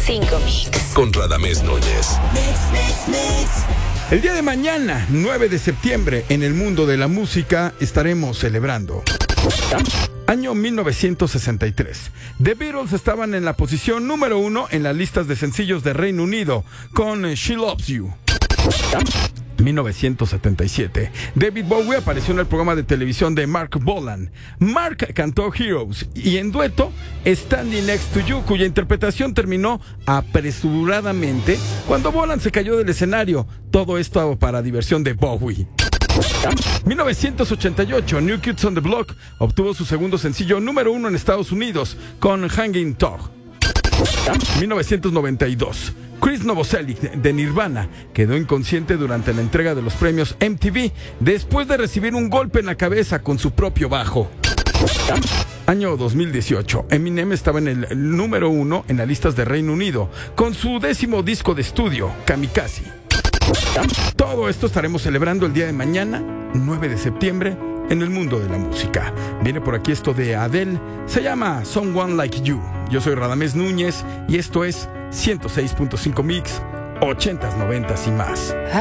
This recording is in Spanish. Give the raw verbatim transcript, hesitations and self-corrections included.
cinco Mix. Con Radamés Núñez. Mix, mix, mix. El día de mañana, nueve de septiembre, en el mundo de la música estaremos celebrando. Año mil novecientos sesenta y tres. The Beatles estaban en la posición número uno en las listas de sencillos de Reino Unido con She Loves You. mil novecientos setenta y siete. David Bowie apareció en el programa de televisión de Mark Bolan. Mark cantó Heroes y en dueto Standing Next to You, cuya interpretación terminó apresuradamente cuando Bolan se cayó del escenario. Todo esto para diversión de Bowie. mil novecientos ochenta y ocho. New Kids on the Block obtuvo su segundo sencillo número uno en Estados Unidos con Hanging Dog. mil novecientos noventa y dos. Chris Novoselic de Nirvana quedó inconsciente durante la entrega de los premios M T V después de recibir un golpe en la cabeza con su propio bajo. Año dos mil dieciocho. Eminem estaba en el número uno en las listas de Reino Unido con su décimo disco de estudio, Kamikaze. Todo esto estaremos celebrando el día de mañana, nueve de septiembre, en el mundo de la música. Viene por aquí esto de Adele, se llama Someone Like You. Yo soy Radamés Núñez y esto es ciento seis punto cinco Mix, ochentas, noventas y más.